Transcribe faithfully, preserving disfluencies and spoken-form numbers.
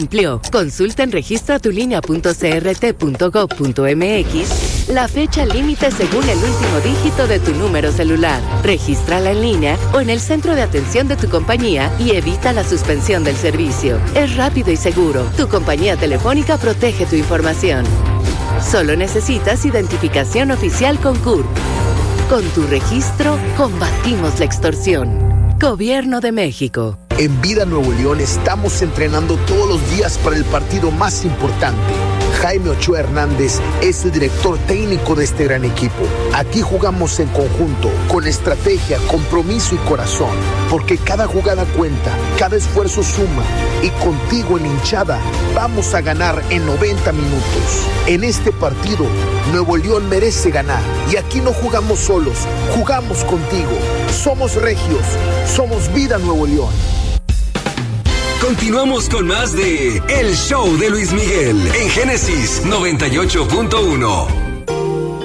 Amplió. Consulta en registra tu línea punto c r t punto gov punto m x la fecha límite según el último dígito de tu número celular. Regístrala en línea o en el centro de atención de tu compañía y evita la suspensión del servicio. Es rápido y seguro. Tu compañía telefónica protege tu información. Solo necesitas identificación oficial con C U R P. Con tu registro, combatimos la extorsión. Gobierno de México. En Vida Nuevo León estamos entrenando todos los días para el partido más importante. Jaime Ochoa Hernández es el director técnico de este gran equipo. Aquí jugamos en conjunto, con estrategia, compromiso y corazón, porque cada jugada cuenta, cada esfuerzo suma, y contigo en hinchada vamos a ganar en noventa minutos. En este partido, Nuevo León merece ganar, y aquí no jugamos solos, jugamos contigo. Somos regios, somos Vida Nuevo León. Continuamos con más de El Show de Luis Miguel en Génesis noventa y ocho punto uno.